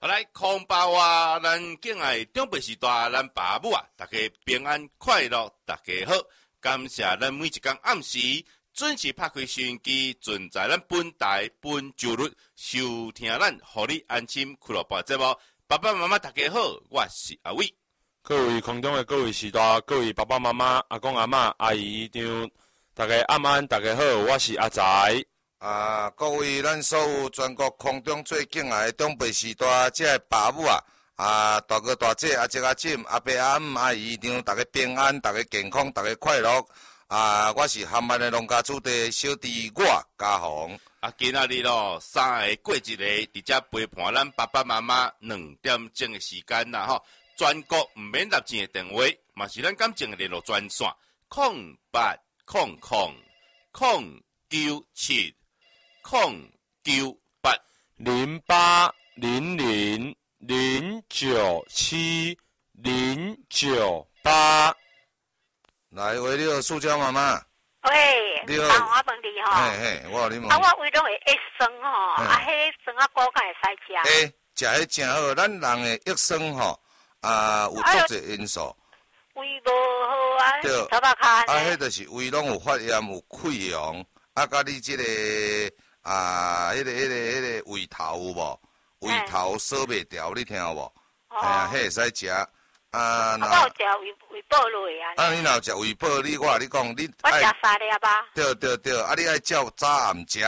好来，空包啊，咱敬爱长辈时代，咱爸母啊，大家平安快乐，大家好。感谢咱每一天暗时准时拍开收音机，准在咱本台本周日收听咱互你安心俱乐部节目。爸爸妈妈大家好，我是阿伟。 各位空中的各位时代，各位爸爸妈妈、阿公阿嬷、阿姨丈，大家晚安，大家好，我是阿财。 各位咱所有全国空中最敬爱的长辈时代，这个爸母大哥大姐、阿姐阿婶、阿伯阿姆、阿姨丈，大家平安，大家健康，大家快乐。我是含万的农家子弟小弟，我家宏。 今仔日3个过一个，伫遮陪伴咱爸爸妈妈2点钟的时间啦吼。全国唔免拿钱的电话，嘛是咱感情的联络专线0800097098 0800970998。 来，喂，你好，塑胶妈妈。 喂， 你好， 我问你吼。 嘿，我你问。 我胃拢会益酸吼，迄酸果敢会使食？ 食迄真好，咱人的益酸吼，有足侪因素。 胃无好啊， 对， 头发卡呢。 迄就是胃拢有发炎，有溃疡，甲你即个迄个胃头有无？胃头锁袂调，你听有无？迄会使食。 我有食胃宝类啊。 你若有食胃宝，我甲你讲，你我食3粒吧。 对，你爱照早暗食。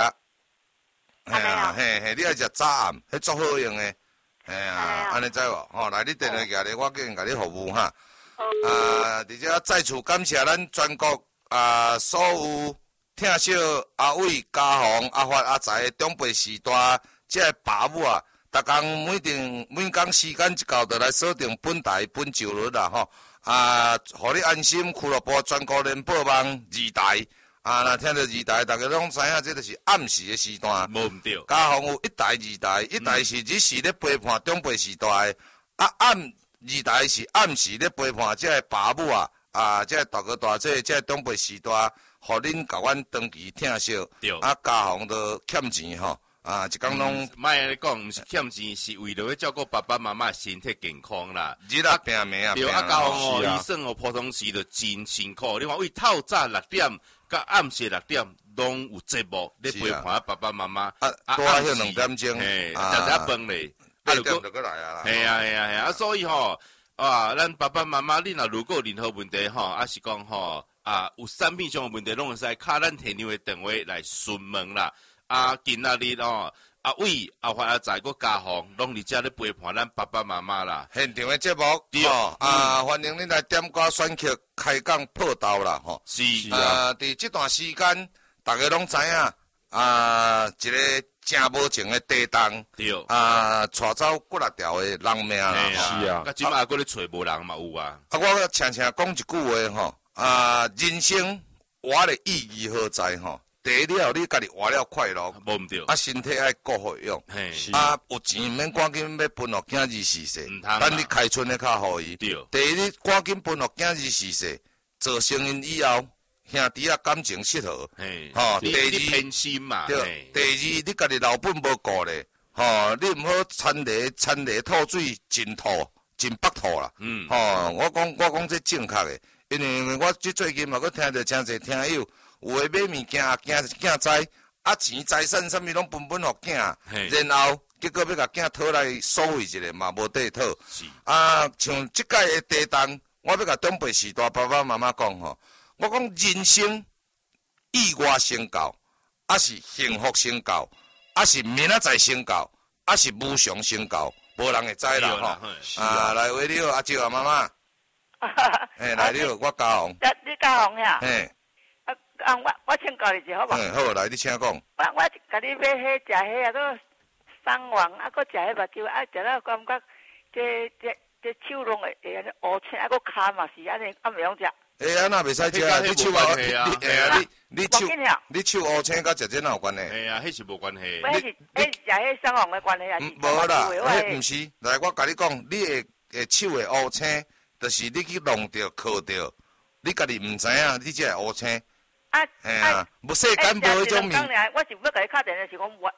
嘿，你爱食早暗，迄足好用诶。安尼知无？吼，来，你电话举咧，我叫人甲你服务哈。而且再次感谢咱全国所有听小阿伟、家宏、阿发、阿财长辈时代，即个爸母逐工每工时间一到，就来锁定本台本周日啦吼。互你安心俱乐部全国联播网2台。若听到2台，大家拢知影，这就是暗时的时段。 无毋对。 家宏有1台、2台，一台是日时咧陪伴长辈时代，2台是暗时咧陪伴这个爸母这个大哥大姐，这个长辈时代，互恁甲阮长期听小。 对。 家宏都欠钱吼，一工拢。 莫安尼讲，毋是欠钱，是为了要照顾爸爸妈妈身体健康啦。 日拼命对，家宏医生普通时就真辛苦。你看，为透早6点。甲暗时6点拢有节目，咧陪伴爸爸妈妈。 多迄2点钟， 食饭咧。 2点就过来啊。 系啊，所以吼，咱爸爸妈妈，你如果有任何问题吼，是讲吼，有产品上的问题，拢会使敲咱天亮的电话来询问啦。今仔日阿伟、阿发、阿财、佮家宏，拢伫遮咧陪伴咱爸爸妈妈啦。 现场的节目，欢迎恁来点歌选曲开讲报道啦，吼。 是伫这段时间，大家拢知影，一个正无情的地动， 对， 带走几6条的人命啦， 是啊。 甲即马搁咧找无人嘛有啊。 我常常讲一句话吼，人生活的意义何在吼？第一了，你家己活了快乐， 无毋对。 身体爱顾好用。有钱免赶紧要分互囝儿逝世，等你开春的较好伊。 对。 第二，你赶紧分互囝儿逝世，做成因以后，兄弟感情失和。 第二偏心嘛。 对。第二，你家己老本无顾咧，你毋好参泥吐水，真北吐啦。我讲这正确的，因为我最近嘛，佮听到真侪听友。有诶买物件囝知，钱财产啥物拢分互囝，然后结果要甲囝讨来收回一下嘛，无得讨。像即届诶地动，我要甲长辈时代爸爸妈妈讲吼，我讲人生意外成教，是幸福成教，是明仔载成教，是无常成教，无人会知啦吼。来，喂，你好，阿舅阿妈妈。来，你好，我家宏。 你家宏呀？我请教你一下好无？ 好，来，你请讲。 我甲你买迄食迄都送王，搁食迄目睭，食了感觉这手拢会安尼乌青，搁骹嘛是安尼，袂用食。 安那袂使食，你手你手乌青，甲食这哪有关系？ 迄是无关系。 迄是食迄送王的关系啊？ 无啦，迄毋是。来，我甲你讲，你的手会乌青，就是你去弄着、靠着，你家己毋知影，你才会乌青。无世间无迄种面。 我是要甲你敲电话，是讲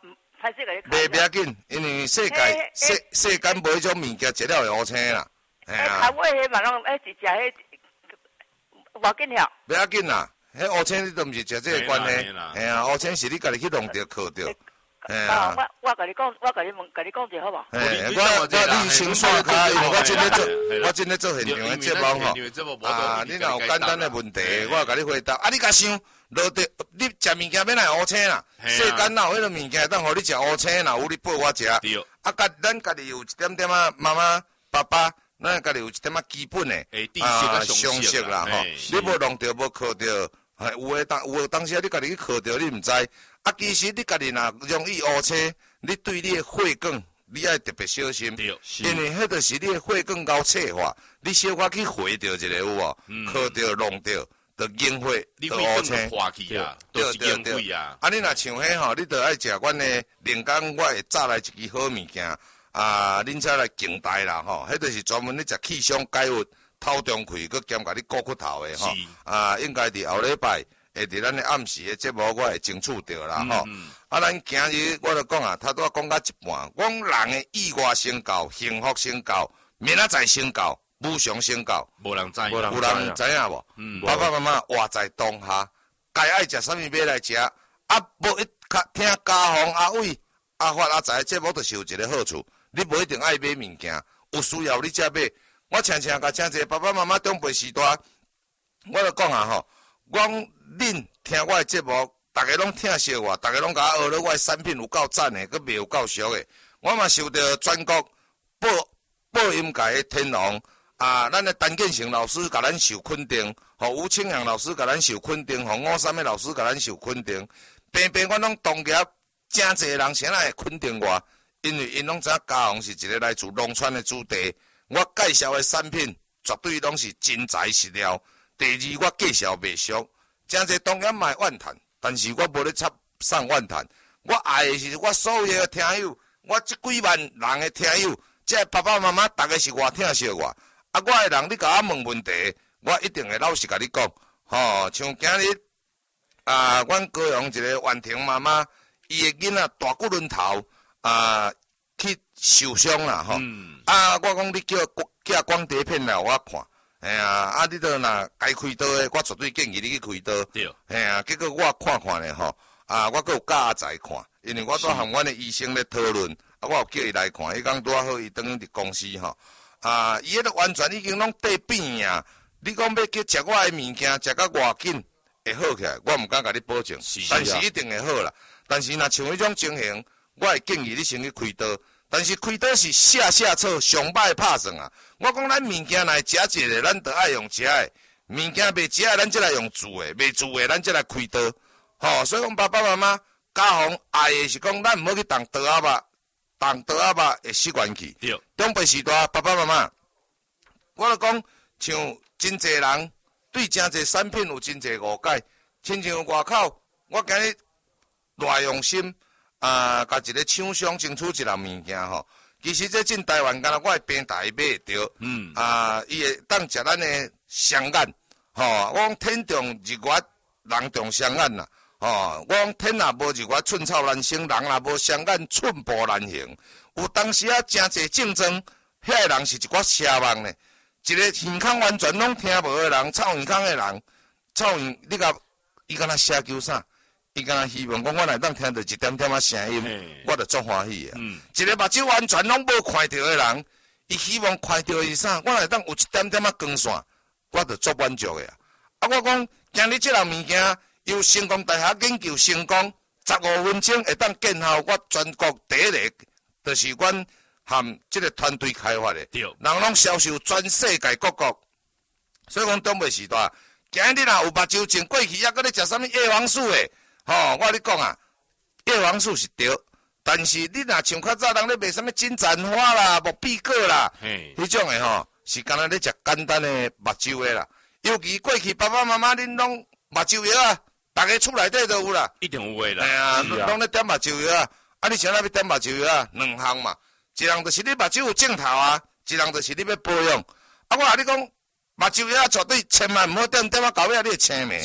开始甲你袂开。 要紧，因为世间无迄种物件食了会乌青啦。 头尾迄嘛拢是食迄，无要紧了。 袂要紧啦，迄乌青你都毋是食这个关系，啊，乌青是你家己去弄着靠着。 我甲你讲，我甲你讲者好无？ 我你先刷卡，因为我真咧做现场的节目吼。啊，你若有简单的问题，我甲你回答。啊，你甲想，落地你食物件要来乌青啦？世间哪有迄个物件当互你食乌青啦？有你陪我食。啊，咱家己有一点点啊，妈妈、爸爸，咱家己有一点啊基本的常识啦吼。你无弄着，无靠着，有当时你家己去靠着，你毋知。啊，其实你家己若容易乌青，你对你的血管，你爱特别小心，因为迄就是你的血管搞脆化，你小可去回着一个有无？靠着弄着，就引血，就乌青。 对。 啊，你若像迄吼，你着爱食阮的灵感，我会炸来一支好物件，啊，恁才来静台啦吼，迄就是专门咧食气象解郁、头中气，佮兼甲你顾骨头的吼，啊，应该伫后礼拜。会伫咱的暗时的节目，我会争取着啦吼。啊，咱今日我著讲啊，头拄仔讲到一半，讲人的意外先到，幸福先到，明仔载先到，无常先到， 无人知， 有人知影无？爸爸妈妈活在当下，该爱食啥物买来食，啊，无一听家风阿伟、阿发、阿财节目，就是有一个好处，你无一定爱买物件，有需要你才买。我常常甲请一个爸爸妈妈长辈时代，我著讲啊吼。恁听我的节目，大家拢听惜我，大家拢甲我学了我的产品有够赞的，佮卖有够俗的。我嘛受到全国播音界的天王啊，咱的陈建成老师甲咱受肯定，和吴清阳老师甲咱受肯定，和吴三的老师甲咱受肯定。平我拢同业真侪人先来肯定我，因为因拢知影嘉宏是一个来自农村的子弟，我介绍的产品绝对拢是真材实料。第二，我介绍袂俗，真侪当然卖怨叹，但是我无咧插送怨叹。我爱的是我所有的听友，我这几万人的听友，这爸爸妈妈大家是偌疼惜我。啊，我的人，你甲我问问题，我一定会老实甲你讲。吼，像今日啊，阮高雄一个婉婷妈妈，伊的囡仔大骨轮头啊去受伤啦，吼。啊，我讲你寄光碟片来我看。哎呀，啊！你都若该开刀的，我绝对建议你去开刀。对。哎呀，结果我看咧吼，啊，我阁有教阿仔看，因为我都和阮的医生咧讨论，啊，我有叫伊来看，伊讲拄好，伊等于伫公司吼，啊，伊迄个完全已经拢得病啊！你讲要去食我的物件，食到偌紧会好起来，我毋敢甲你保证，但是一定会好啦。但是若像迄种情形，我会建议你先去开刀。但是开刀是下策，上歹拍算啊！我讲咱物件来食一个，咱着爱用食的；物件袂食的，咱才来用煮的；袂煮的，咱才来开刀。吼，所以讲爸爸妈妈，家红爱的是讲，咱毋好去动刀仔肉，动刀仔肉会死元气。长辈时代，爸爸妈妈，我著讲，像真侪人对真侪产品有真侪误解，亲像外口，我今日偌用心。啊，甲一个厂商争取一项物件吼，其实这进台湾，敢若我的平台买会着，啊，伊会当食咱的双眼，吼，我讲天重日月，人重双眼啦，吼，我讲天若无日月，寸草难生，人若无双眼，寸步难行。有当时啊，真侪竞争，遐个人是一寡奢望呢，一个耳孔完全拢听无的人，臭耳孔的人，你甲伊敢若奢求啥？伊敢若希望讲，我来当听到一点点仔声音，我着足欢喜的。一个目睭完全拢无看到的人，伊希望看到是啥？我来当有一点点仔光线，我着足满足的啊！啊，我讲今日即项物件由成功大学研究成功，15分钟会当见效，我全国第一个，就是阮含即个团队开发的，人拢销售全世界各国。所以讲长辈时代，今日若有目睭前过去，还搁咧食啥物叶黄素的？吼，我跟你讲啊，叶黄素是对，但是你若像较早人咧卖啥物金盏花啦、木碧果啦，迄种的吼，是干那咧食简单的目睭的啦。尤其过去爸爸妈妈恁拢目睭药啊，逐个厝内底都有啦， 一定有诶啦。 哎呀，拢咧点目睭药啊，啊你想要点目睭药啊？两项嘛，一项就是你目睭有镜头啊，一项就是你要保养。啊，我甲你讲，目睭药绝对千万毋好点啊到尾你会青面。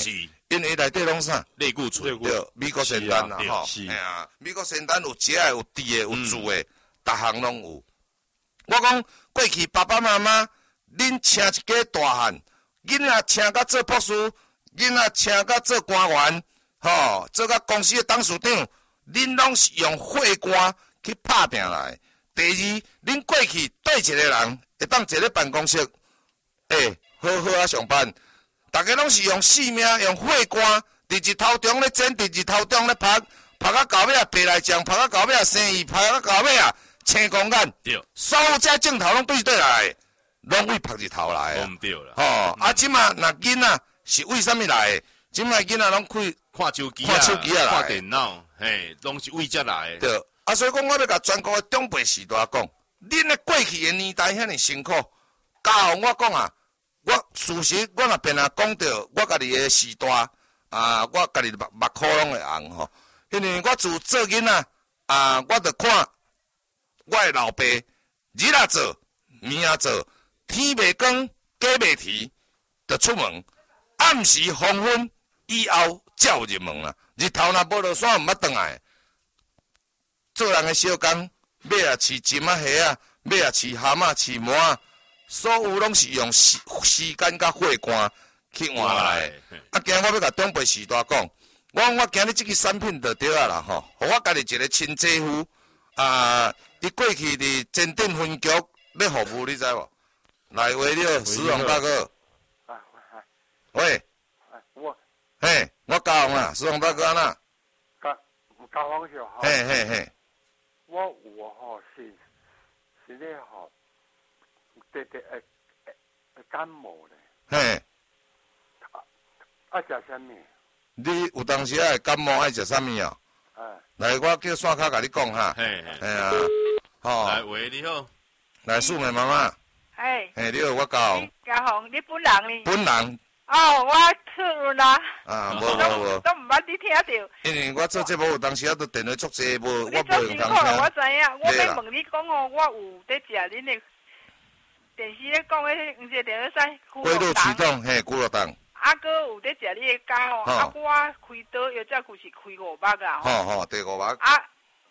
因为内底拢啥？ 类固醇， 对，美国仙丹啦，吼， 是哎呀，美国仙丹有食的，有滴的，有煮的，逐项拢有。我讲过去爸爸妈妈，恁请一家大汉，囡仔请甲做博士，囡仔请甲做官员，吼，做甲公司的董事长，恁拢是用血汗去拍拼来。第二，恁过去对一个人会当坐咧办公室，好好啊上班，大家拢是用性命、用血汗，伫日头中咧煎，伫日头中咧拍，拍到到尾啊，白来酱，拍到到尾啊，生意，拍到到尾啊，青光眼， 对， 所有这镜头拢对来，拢为拍日头来啊。 对啦。 啊，即马若囡仔是为什么来的？即马囡仔拢看手机啊， 看电脑，嘿，拢是为遮来的。 对，啊，所以讲我要甲全国的长辈时代讲，恁的过去的年代遐尼辛苦，教我讲啊，我事实我若变啊讲到我家己的时代啊，我家己目眶拢会红吼，因为我自做囡仔啊，我着看我的老爸日啊做，暝啊做，天未光，家未啼，着出门，暗时黄昏以后才有入门啦。日头若无落山，毋捌转来。做人的小工，要啊饲金啊虾啊，要啊饲蛤蟆、饲毛啊，所有拢是用时间甲血汗去换来的。啊，今日我要甲长辈时代讲，我今日即个产品就对啊啦吼，互我家己一个亲姐夫啊，伊过去伫前镇分局咧服务，你知无？来话了，石龙大哥。喂。嘿，我教红啦，石龙大哥安那？ 教红就好。 嘿嘿嘿。 我吼是咧吼，得感冒咧。 嘿。 爱食啥物？ 你有当时爱感冒爱食啥物啊？来，我叫线卡甲你讲哈。 嘿， 哎呀，吼。 来，喂，你好。 来，素梅妈妈。 嘿。 嘿，你好，我教红。 嘉宏，你本人呢？ 本人。 哦，我出运啦。 啊，无。 都毋捌你听到。 因为我做节目有当时啊，都电话足济，无我无用通听。我知影，我要问你讲哦，我有在食恁的电视咧讲迄黄色电话西龟肉驱动，嘿，骨肉冻。 啊，哥有在食你的鸡哦，啊，我开刀药只股是开5百啊。 吼，第5百。 啊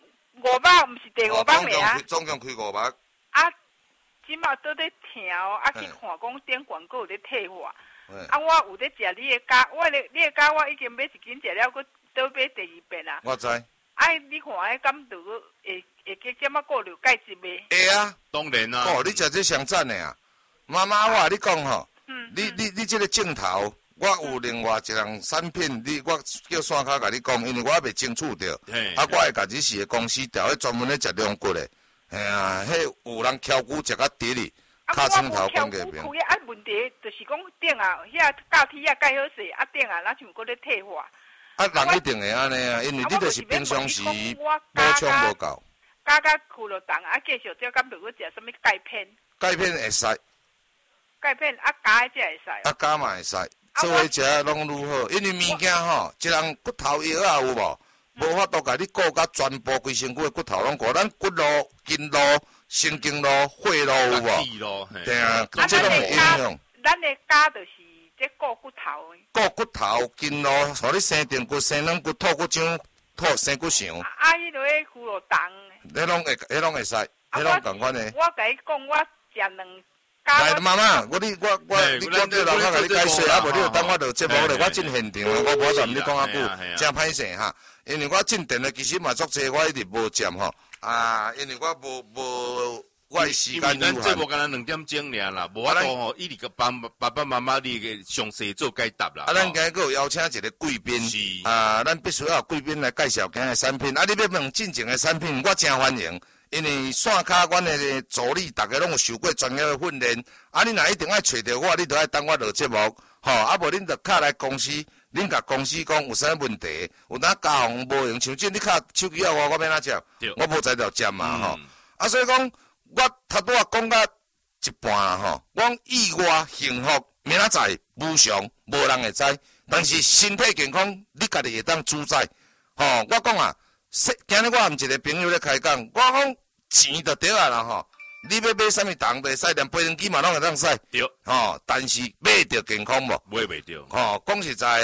，5百毋是第5百咩啊？ 总共开5百。 啊，即马倒咧听哦，啊去看讲点广告有咧退货。啊，我有咧食你的鸡，你的鸡我已经买一斤食了，佮倒买第2遍啦。 我知。 哎，你看迄敢着会加减啊过了钙质袂？ 会啊， 当然啦。 哦，你食这上赞的啊！妈妈，我你讲吼，你这个镜头，我有另外一项产品，我叫线卡甲你讲，因为我还未清楚着。啊，我会甲日式的公司调，迄专门咧食龙骨的。哎呀，迄有人挑骨食甲直哩。 啊，我无挑骨开啊，问题就是讲顶啊，遐教梯啊盖好势，啊顶啊，哪像搁咧退化。 啊，人一定会安尼啊，因为你就是平常时补充无够。 加苦肉冻啊，继续再敢如果食什么钙片？ 钙片会使。 钙片啊，加才会使。 啊，加嘛会使，做伙食拢愈好，因为物件吼，一人骨头药啊有无？无法度甲你顾甲全部规身躯的骨头拢顾，咱骨路、筋路、神经路、血路有无？对啊，这拢会影响。 咱的家就是这顾骨头。 顾骨头、筋路，互你生定骨、生软骨、吐骨浆、生骨肠。 啊，迄落个苦肉冻。 迄拢会使，迄拢共款的。 我甲你讲，我食2。 来，妈妈，你叫老板甲你解释，啊，无你就等我录节目咧，我进现场，我无甲你讲啊久，真歹势哈。因为我进店咧，其实嘛足济，我一直无占吼。啊，因为我无我时间有限。 因为咱节目敢若2点钟尔啦，无法度吼，一直个帮爸爸妈妈你个详细做解答啦。 啊，咱今日有邀请一个贵宾，啊，咱必须要有贵宾来介绍今日产品。啊，你要问进前的产品，我真欢迎。因为线卡阮的助理，大家拢有受过专业的训练。啊，你若一定爱找着我，你就爱等我录节目，吼。啊，无恁就敲来公司，恁甲公司讲有啥问题，有哪交红无用，像这你敲手机啊，我要哪接？我无在条接嘛，吼。啊，所以讲，我头拄仔讲到一半啦，吼。我意外幸福，明仔载无常，无人会知。但是身体健康，你家己会当主宰。吼，我讲啊。今日我含一个朋友咧开讲，我讲钱就对啊啦吼，你要买啥物糖会使，连飞行机嘛拢会当使。 对。 吼，但是买着健康无？ 买袂着。 吼，讲实在，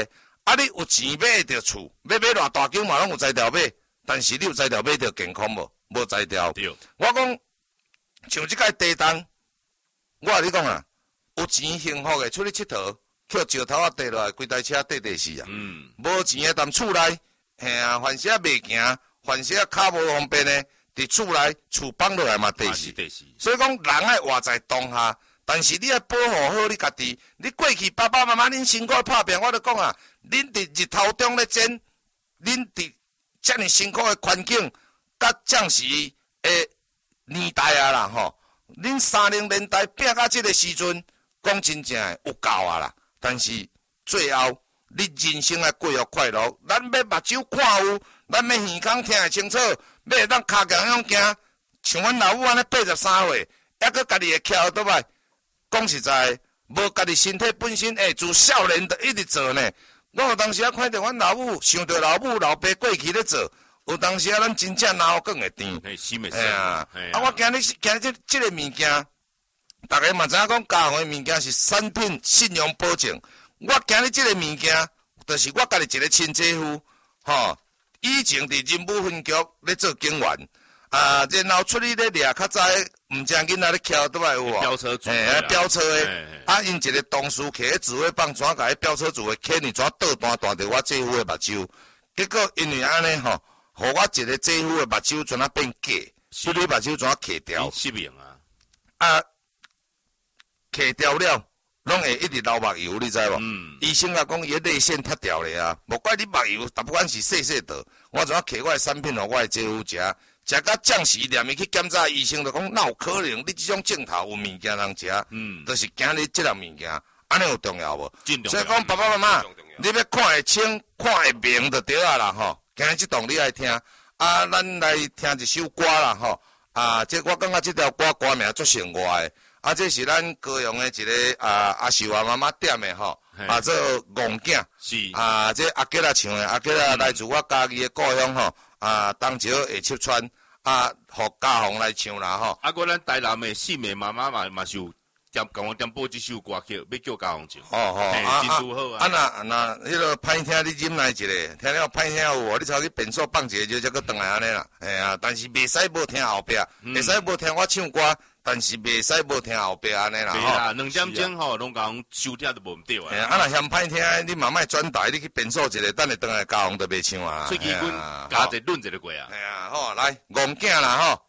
啊，你有钱买着厝，要买偌大间嘛拢有才调买，但是你有才调买着健康无？无才调。我讲像即个地动，我甲你讲啊，有钱幸福的出去佚佗，捡石头地落来，规台车地死啊。无钱的踮厝内，嘿啊，凡是袂行，凡是骹无方便的，伫厝内厝放落来嘛地死。所以讲人爱活在当下。但是你要保护好你家己，你过去爸爸妈妈恁辛苦打拼，我就讲啊，恁伫日头中咧煎，恁伫遮尔辛苦的环境，甲将士的年代啊啦吼，恁30年代拼到即个时阵，讲真正的有够啊啦。但是最后你人生的过活快乐，咱要目睭看有，咱要耳孔听会清楚，要会当骹强样行，像阮老母安尼83岁，还佫家己会徛倒摆。讲实在，无家己身体本身，自少年就一直做呢。我有当时啊看到阮老母，想到老母老爸过去咧做，有当时啊咱真正脑壳会甜。啊，我今日即个物件，大家嘛知影讲家园物件是产品信用保证。我今日即个物件，就是我家己一个亲姐夫，吼，以前伫人武分局咧做警员。啊，然后出去咧掠较早，毋正囡仔咧徛倒来有无？ 飙车族， 飙车诶！啊，因一个同事摕咧指挥棒，怎甲迄飙车族诶牵你怎倒弹着我姐夫诶目睭？结果因为安尼吼，互我一个姐夫诶目睭怎啊变假？所以目睭怎啊揢掉？ 失明啊！ 啊，揢掉了，拢会一直流目油，你知无？医生啊讲，伊个泪腺脱掉咧啊，无怪你目油，但不管是细倒，我怎啊揢我诶产品互我诶姐夫食？食到将士连伊去检查，医生就讲，哪有可能你即种镜头有物件通食？就是今日即样物件，安尼有重要无？所以讲爸爸妈妈，你要看会清、看会明就对啊啦吼。今日即段你爱听，啊，咱来听一首歌啦吼。啊，这我感觉即条歌名足生活的，啊，这是咱高雄的一个阿秀啊妈妈点的吼，啊，做戆囝， 是啊，这阿吉拉唱的，阿吉拉来自我家己的故乡吼。啊，东石下七川啊，互家宏来唱啦吼。 啊，我咱台南的四妹妈妈嘛是有点跟我点播这首歌曲，要叫家宏唱。真拄好啊。 那迄个歹听你忍耐一下，听了歹听有无？你超去便所放一个就才搁转来安尼啦。啊，但是袂使无听后壁，会使无听我唱歌，但是袂使无听后壁安尼啦。 对啦，2点钟吼，拢讲收听都无毋对啊。 啊，若嫌歹听，你慢慢转台，你去便所一下，等下转来家宏就袂唱啊。 最基本加一论一个过啊。 好，来戆囝啦吼。